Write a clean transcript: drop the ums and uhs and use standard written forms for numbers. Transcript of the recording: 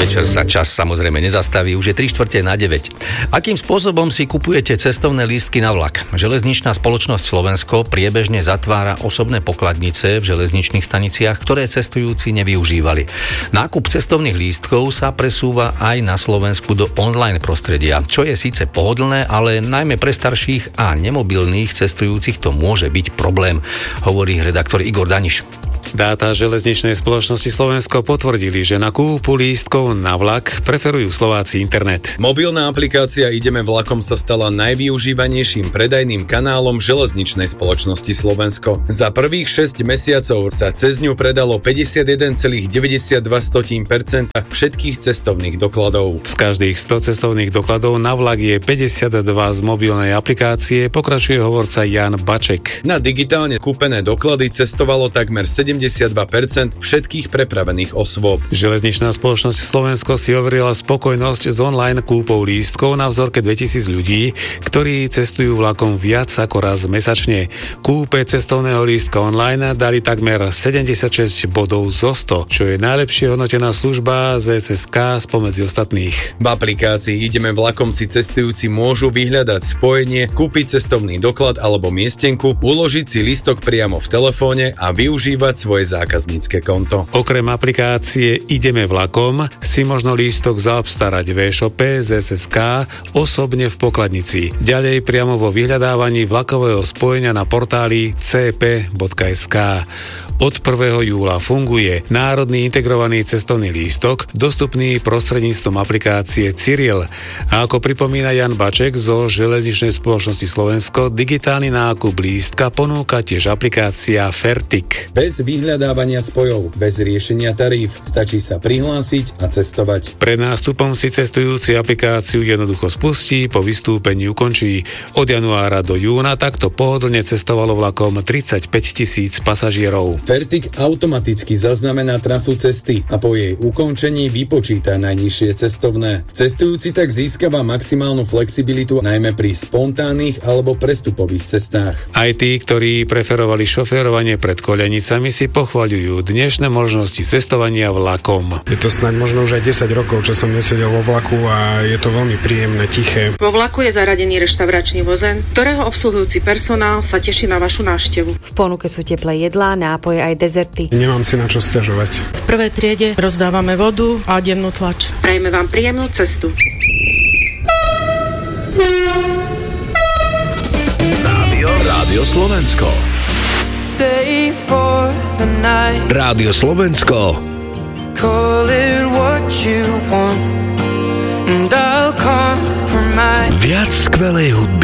večer sa čas samozrejme nezastaví, už je 8:45. Akým spôsobom si kupujete cestovné lístky na vlak? Železničná spoločnosť Slovensko priebežne zatvára osobné pokladnice v železničných staniciach, ktoré cestujúci nevyužívali. Nákup cestovných lístkov sa presúva aj na Slovensku do online prostredia, čo je síce pohodlné, ale najmä pre starších a nemobilných cestujúcich to môže byť problém, hovorí redaktor Igor Daniš. Dáta železničnej spoločnosti Slovensko potvrdili, že na kúpu lístkov na vlak preferujú Slováci internet. Mobilná aplikácia Ideme vlakom sa stala najvyužívanejším predajným kanálom železničnej spoločnosti Slovensko. Za prvých 6 mesiacov sa cez ňu predalo 51,92% všetkých cestovných dokladov. Z každých 100 cestovných dokladov na vlak je 52 z mobilnej aplikácie, pokračuje hovorca Jan Baček. Na digitálne kúpené doklady cestovalo takmer 72% všetkých prepravených osôb. Železničná spoločnosť Slovensko si overila spokojnosť s online kúpou lístkov na vzorke 2000 ľudí, ktorí cestujú vlakom viac ako raz mesačne. Kúpe cestovného lístka online dali takmer 76 bodov zo 100, čo je najlepšie hodnotená služba z SSK spomedzi ostatných. V aplikácii Ideme vlakom si cestujúci môžu vyhľadať spojenie, kúpiť cestovný doklad alebo miestenku, uložiť si lístok priamo v telefóne a využívať svoje zákaznícke konto. Okrem aplikácie Ideme vlakom si možno lístok zaobstarať v e-shope z SSK osobne v pokladnici. Ďalej priamo vo vyhľadávaní vlakového spojenia na portáli cp.sk. Od 1. júla funguje Národný integrovaný cestovný lístok, dostupný prostredníctvom aplikácie Cyril. A ako pripomína Jan Baček zo Železničnej spoločnosti Slovensko, digitálny nákup lístka ponúka tiež aplikácia Fertik. Bez vyhľadávania spojov, bez riešenia taríf, stačí sa prihlásiť a cestovať. Pred nástupom si cestujúci aplikáciu jednoducho spustí, po vystúpení ukončí. Od januára do júna takto pohodlne cestovalo vlakom 35 000 pasažierov. Fertik automaticky zaznamená trasu cesty a po jej ukončení vypočíta najnižšie cestovné. Cestujúci tak získava maximálnu flexibilitu najmä pri spontánnych alebo prestupových cestách. Aj tí, ktorí preferovali šoférovanie pred koľanicami, si pochvaľujú dnešné možnosti cestovania vlakom. Je to snáď možno už aj 10 rokov, čo som nesedel vo vlaku a je to veľmi príjemné, tiché. Vo vlaku je zaradený reštauračný vozen, ktorého obsluhujúci personál sa teší na vašu návštevu. V ponuke sú teplé jedlá, nápoje aj dezerty. Nemám si na čo sťažovať. V prvej triede rozdávame vodu a dennú tlač. Prajeme vám príjemnú cestu. Rádio Slovensko. Rádio Slovensko. Viac skvelej hudby.